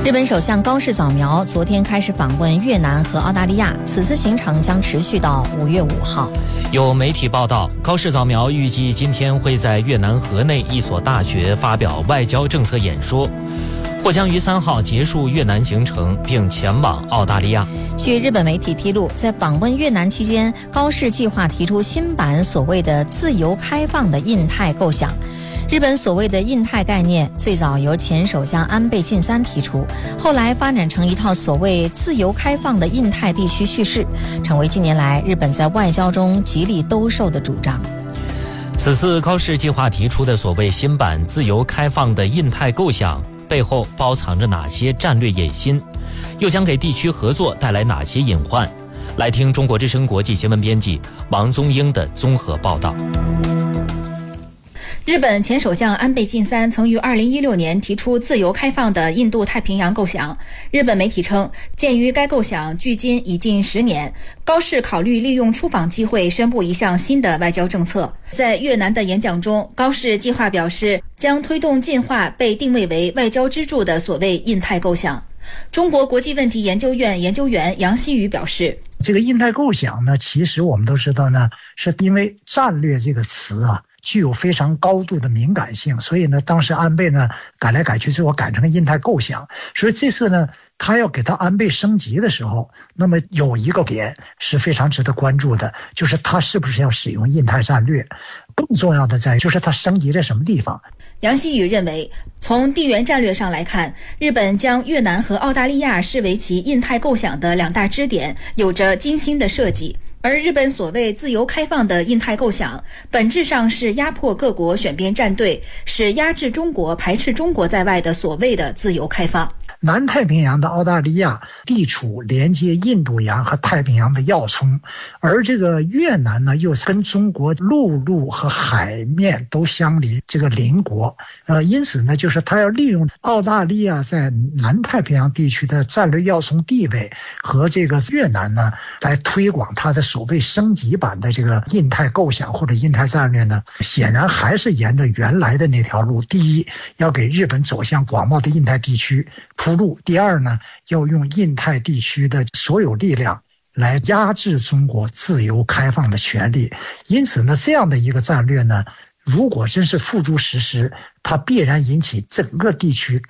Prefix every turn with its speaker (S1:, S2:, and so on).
S1: 日本首相高市早苗昨天开始访问越南和澳大利亚，此次行程将持续到5月5号。
S2: 有媒体报道，高市早苗预计今天会在越南河内一所大学发表外交政策演说，或将于3号结束越南行程，并前往澳大利亚。
S1: 据日本媒体披露，在访问越南期间，高市计划提出新版所谓的自由开放的印太构想。日本所谓的印太概念最早由前首相安倍晋三提出，后来发展成一套所谓自由开放的印太地区叙事，成为近年来日本在外交中极力兜售的主张。
S2: 此次高市计划提出的所谓新版自由开放的印太构想，背后包藏着哪些战略野心，又将给地区合作带来哪些隐患？来听中国之声国际新闻编辑王宗英的综合报道。
S3: 日本前首相安倍晋三曾于2016年提出自由开放的印度太平洋构想。日本媒体称，鉴于该构想距今已近10年，高市考虑利用出访机会宣布一项新的外交政策。在越南的演讲中，高市计划表示将推动进化被定位为外交支柱的所谓印太构想。中国国际问题研究院研究员杨希宇表示，
S4: 这个印太构想呢，其实我们都知道呢，是因为战略这个词啊具有非常高度的敏感性，所以呢，当时安倍呢改来改去，最后改成了印太构想。所以这次呢，他要给他安倍升级的时候，那么有一个点是非常值得关注的，就是他是不是要使用印太战略。更重要的在于，就是他升级在什么地方。
S3: 杨希宇认为，从地缘战略上来看，日本将越南和澳大利亚视为其印太构想的2大支点，有着精心的设计。而日本所谓自由开放的印太构想，本质上是压迫各国选边站队，是压制中国、排斥中国在外的所谓的自由开放。
S4: 南太平洋的澳大利亚地处连接印度洋和太平洋的要冲，而这个越南呢，又跟中国陆路和海面都相邻，这个邻国。因此呢，就是他要利用澳大利亚在南太平洋地区的战略要冲地位和这个越南呢，来推广他的所谓升级版的这个印太构想或者印太战略呢，显然还是沿着原来的那条路。第一，要给日本走向广袤的印太地区铺路；第二呢，要用印太地区的所有力量来压制中国自由开放的权利。因此呢，这样的一个战略呢，如果真是付诸实施，它必然引起整个地区